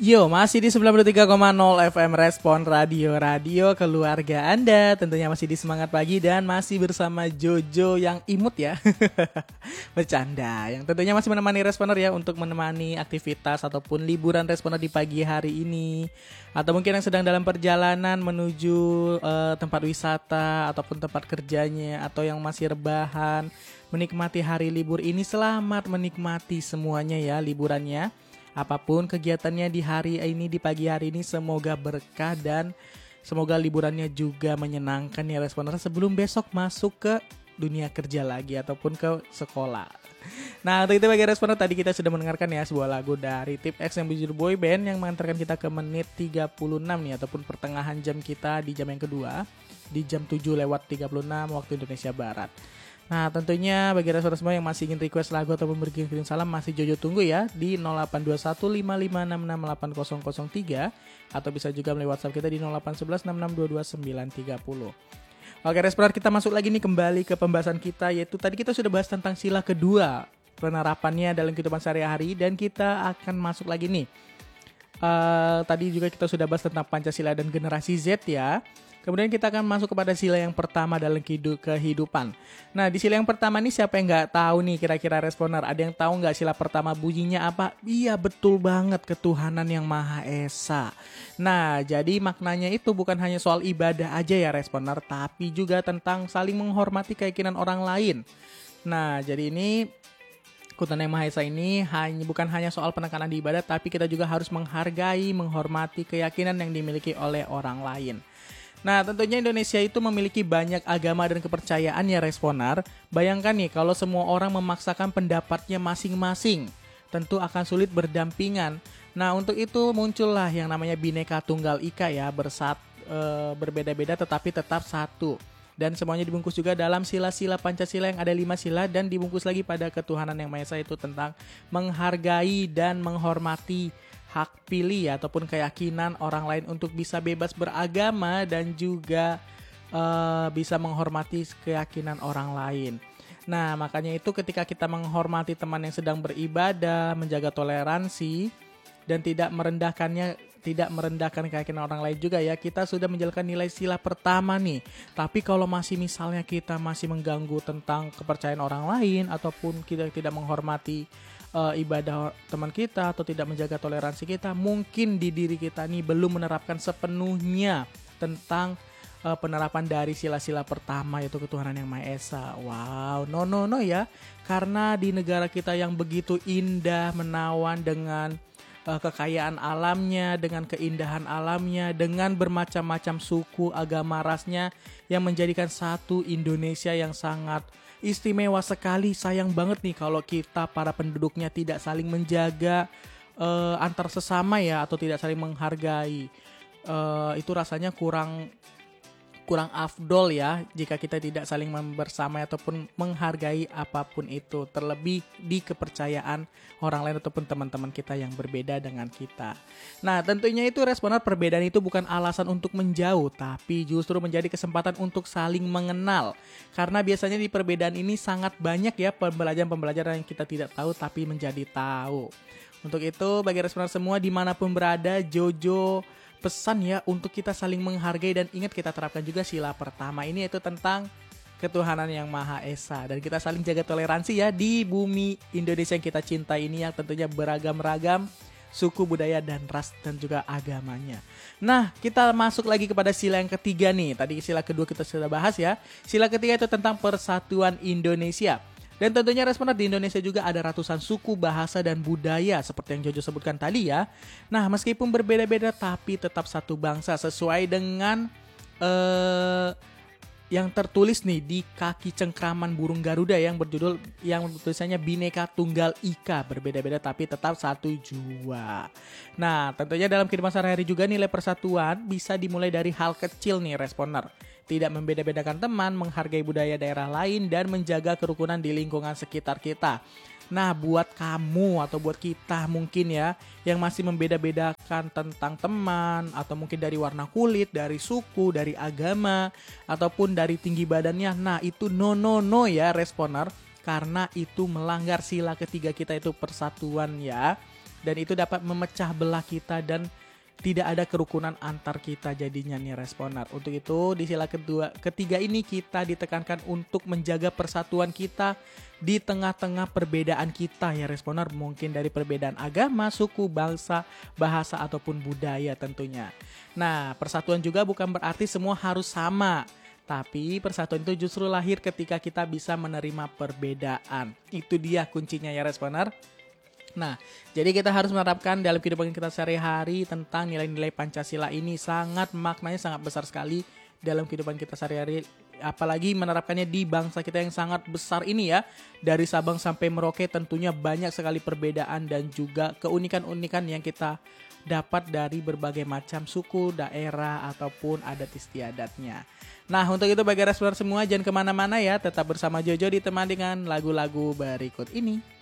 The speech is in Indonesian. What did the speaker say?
Yo, masih di 93,0 FM Respon Radio keluarga Anda. Tentunya masih di Semangat Pagi dan masih bersama Jojo yang imut ya. Bercanda. Yang tentunya masih menemani Responer ya untuk menemani aktivitas ataupun liburan Responer di pagi hari ini. Atau mungkin yang sedang dalam perjalanan menuju tempat wisata ataupun tempat kerjanya, atau yang masih rebahan menikmati hari libur ini. Selamat menikmati semuanya ya liburannya. Apapun kegiatannya di hari ini, di pagi hari ini, semoga berkah dan semoga liburannya juga menyenangkan ya Responer, sebelum besok masuk ke dunia kerja lagi ataupun ke sekolah. Nah, untuk itu bagi Responer, tadi kita sudah mendengarkan ya sebuah lagu dari Tip X yang berjudul Boy Band yang mengantarkan kita ke menit 36 nih, ataupun pertengahan jam kita di jam yang kedua, di jam 7:36 waktu Indonesia Barat. Nah, tentunya bagi Responer semua yang masih ingin request lagu ataupun berkirim salam, masih Jojo tunggu ya di 082155668003, atau bisa juga melalui WhatsApp kita di 081166222930. Oke Responer, kita masuk lagi nih kembali ke pembahasan kita, yaitu tadi kita sudah bahas tentang sila kedua, penerapannya dalam kehidupan sehari-hari, dan kita akan masuk lagi nih. Tadi juga kita sudah bahas tentang Pancasila dan generasi Z ya. Kemudian kita akan masuk kepada sila yang pertama dalam kehidupan. Nah, di sila yang pertama nih, siapa yang nggak tahu nih kira-kira Responer? Ada yang tahu nggak sila pertama bunyinya apa? Iya, betul banget, ketuhanan yang Maha Esa. Nah, jadi maknanya itu bukan hanya soal ibadah aja ya Responer, tapi juga tentang saling menghormati keyakinan orang lain. Nah, jadi ini ketuhanan yang Maha Esa ini bukan hanya soal penekanan di ibadah, tapi kita juga harus menghargai, menghormati keyakinan yang dimiliki oleh orang lain. Nah, tentunya Indonesia itu memiliki banyak agama dan kepercayaan ya Responer. Bayangkan nih kalau semua orang memaksakan pendapatnya masing-masing, tentu akan sulit berdampingan. Nah, untuk itu muncullah yang namanya Bhinneka Tunggal Ika ya, berbeda-beda tetapi tetap satu. Dan semuanya dibungkus juga dalam sila-sila Pancasila yang ada 5 sila, dan dibungkus lagi pada ketuhanan yang Maha Esa, itu tentang menghargai dan menghormati hak pilih ataupun keyakinan orang lain untuk bisa bebas beragama dan juga bisa menghormati keyakinan orang lain. Nah, makanya itu ketika kita menghormati teman yang sedang beribadah, menjaga toleransi dan tidak merendahkan keyakinan orang lain juga ya, kita sudah menjalankan nilai sila pertama nih. Tapi kalau misalnya kita masih mengganggu tentang kepercayaan orang lain, ataupun kita tidak menghormati ibadah teman kita, atau tidak menjaga toleransi kita, mungkin di diri kita nih belum menerapkan sepenuhnya tentang penerapan dari sila-sila pertama, yaitu ketuhanan yang Maha Esa. Wow, no ya, karena di negara kita yang begitu indah, menawan dengan kekayaan alamnya, dengan keindahan alamnya, dengan bermacam-macam suku, agama, rasnya, yang menjadikan satu Indonesia yang sangat istimewa sekali. Sayang banget nih kalau kita para penduduknya tidak saling menjaga antar sesama ya, atau tidak saling menghargai. Itu rasanya kurang afdol ya jika kita tidak saling bersamai ataupun menghargai apapun itu, terlebih di kepercayaan orang lain ataupun teman-teman kita yang berbeda dengan kita. Nah, tentunya itu Responer, perbedaan itu bukan alasan untuk menjauh, tapi justru menjadi kesempatan untuk saling mengenal. Karena biasanya di perbedaan ini sangat banyak ya pembelajaran yang kita tidak tahu tapi menjadi tahu. Untuk itu bagi Responer semua dimanapun berada, Jojo pesan ya untuk kita saling menghargai, dan ingat kita terapkan juga sila pertama ini, yaitu tentang ketuhanan yang Maha Esa, dan kita saling jaga toleransi ya di bumi Indonesia yang kita cintai ini, yang tentunya beragam-ragam suku, budaya, dan ras, dan juga agamanya. Nah, kita masuk lagi kepada sila yang ketiga nih. Tadi sila kedua kita sudah bahas ya. Sila ketiga itu tentang persatuan Indonesia. Dan tentunya Responer, di Indonesia juga ada ratusan suku, bahasa, dan budaya seperti yang Jojo sebutkan tadi ya. Nah, meskipun berbeda-beda tapi tetap satu bangsa, sesuai dengan yang tertulis nih di kaki cengkraman burung Garuda yang tulisannya Bhinneka Tunggal Ika, berbeda-beda tapi tetap satu jua. Nah, tentunya dalam kehidupan sehari-hari juga nilai persatuan bisa dimulai dari hal kecil nih Responer. Tidak membeda-bedakan teman, menghargai budaya daerah lain, dan menjaga kerukunan di lingkungan sekitar kita. Nah, buat kamu atau buat kita mungkin ya, yang masih membeda-bedakan tentang teman, atau mungkin dari warna kulit, dari suku, dari agama, ataupun dari tinggi badannya, nah itu no ya Responer, karena itu melanggar sila ketiga kita, itu persatuan ya. dan itu dapat memecah belah kita dan tidak ada kerukunan antar kita jadinya nih Responer. Untuk itu di sila ketiga ini kita ditekankan untuk menjaga persatuan kita di tengah-tengah perbedaan kita ya Responer. Mungkin dari perbedaan agama, suku, bangsa, bahasa ataupun budaya tentunya. Nah, persatuan juga bukan berarti semua harus sama. Tapi persatuan itu justru lahir ketika kita bisa menerima perbedaan. Itu dia kuncinya ya Responer. Nah, jadi kita harus menerapkan dalam kehidupan kita sehari-hari tentang nilai-nilai Pancasila ini. Maknanya sangat besar sekali dalam kehidupan kita sehari-hari. Apalagi menerapkannya di bangsa kita yang sangat besar ini ya. Dari Sabang sampai Merauke tentunya banyak sekali perbedaan dan juga keunikan-unikan yang kita dapat dari berbagai macam suku, daerah, ataupun adat istiadatnya. Nah, untuk itu bagi Responer semua jangan kemana-mana ya. Tetap bersama Jojo ditemani dengan lagu-lagu berikut ini.